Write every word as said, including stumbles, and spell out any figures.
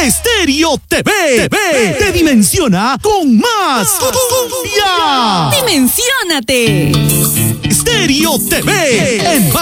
Stereo T V, T V te dimensiona con más cumbia. ¡Dimensiónate! Stereo T V en